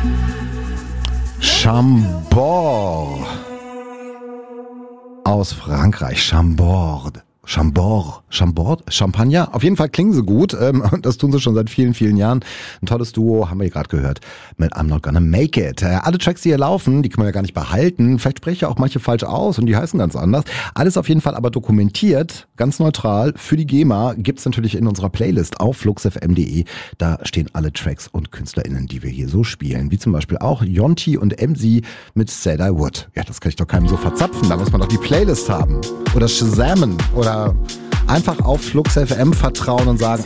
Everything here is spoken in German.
Chambord aus Frankreich. Chambord, Champagner. Auf jeden Fall klingen sie gut. Und das tun sie schon seit vielen, vielen Jahren. Ein tolles Duo, haben wir gerade gehört, mit I'm Not Gonna Make It. Alle Tracks, die hier laufen, die kann man ja gar nicht behalten. Vielleicht spreche ich ja auch manche falsch aus und die heißen ganz anders. Alles auf jeden Fall aber dokumentiert, ganz neutral. Für die GEMA gibt's natürlich in unserer Playlist auf fluxfm.de. Da stehen alle Tracks und KünstlerInnen, die wir hier so spielen. Wie zum Beispiel auch Jonti und MC mit Said I Would. Ja, das kann ich doch keinem so verzapfen. Da muss man doch die Playlist haben. Oder Shazamen. Oder einfach auf Flux FM vertrauen und sagen,